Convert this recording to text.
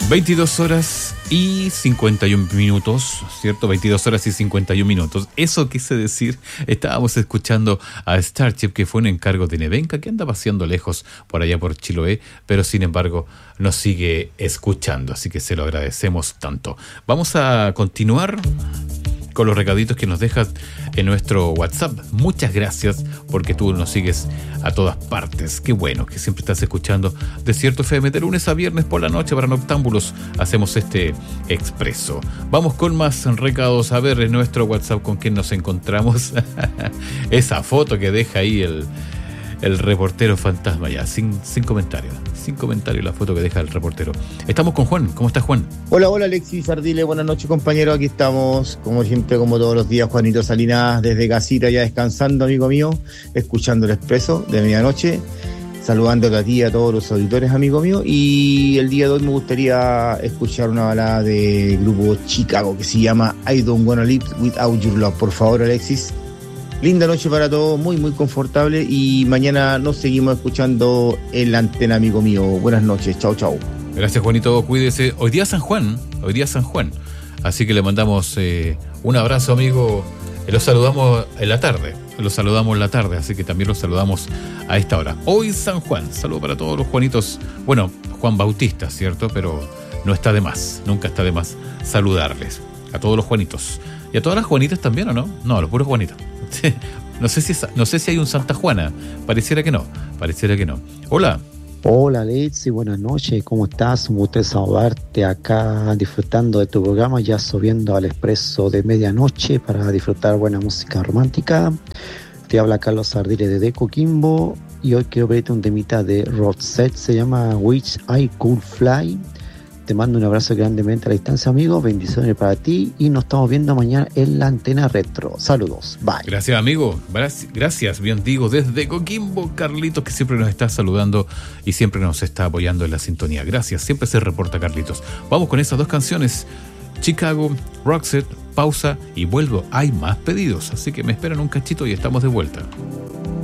22 horas y 51 minutos, ¿cierto? 22 horas y 51 minutos. Eso quise decir, estábamos escuchando a Starship, que fue un encargo de Nevenka, que anda paseando lejos por allá por Chiloé, pero sin embargo nos sigue escuchando, así que se lo agradecemos tanto. Vamos a continuar con los recaditos que nos dejas en nuestro WhatsApp. Muchas gracias porque tú nos sigues a todas partes. Qué bueno que siempre estás escuchando Desierto FM de lunes a viernes por la noche para noctámbulos. Hacemos este expreso. Vamos con más recados. A ver en nuestro WhatsApp con quién nos encontramos. Esa foto que deja ahí el reportero fantasma ya, sin comentarios. Sin comentarios la foto que deja el reportero. Estamos con Juan. ¿Cómo estás, Juan? Hola, Alexis Ardile. Buenas noches, compañero. Aquí estamos, como siempre, como todos los días, Juanito Salinas, desde casita ya descansando, amigo mío, escuchando el expreso de medianoche, saludando a ti y a todos los auditores, amigo mío. Y el día de hoy me gustaría escuchar una balada del grupo Chicago que se llama I Don't Wanna Live Without Your Love. Por favor, Alexis. Linda noche para todos, muy muy confortable, y mañana nos seguimos escuchando en la antena, amigo mío. Buenas noches, chao chao. Gracias, Juanito, cuídese. Hoy día San Juan, así que le mandamos un abrazo, amigo. Los saludamos en la tarde, así que también los saludamos a esta hora. Hoy San Juan, saludo para todos los Juanitos. Bueno, Juan Bautista, ¿cierto? Pero no está de más, nunca está de más saludarles a todos los Juanitos. Y a todas las Juanitas también, ¿o no? No, a los puros Juanitos. No sé si hay un Santa Juana. Pareciera que no. Hola. Hola, Alexis, buenas noches. ¿Cómo estás? Un gusto saludarte acá, disfrutando de tu programa, ya subiendo al expreso de medianoche para disfrutar buena música romántica. Te habla Carlos Ardile de Coquimbo y hoy quiero pedirte un temita de Roxette, se llama Which I Could Fly. Te mando un abrazo grandemente a la distancia, amigo. Bendiciones para ti y nos estamos viendo mañana en la antena retro. Saludos. Bye. Gracias, amigo. Gracias, bien digo, desde Coquimbo, Carlitos, que siempre nos está saludando y siempre nos está apoyando en la sintonía. Gracias, siempre se reporta Carlitos. Vamos con esas dos canciones. Chicago, Roxette, pausa y vuelvo. Hay más pedidos, así que me esperan un cachito y estamos de vuelta.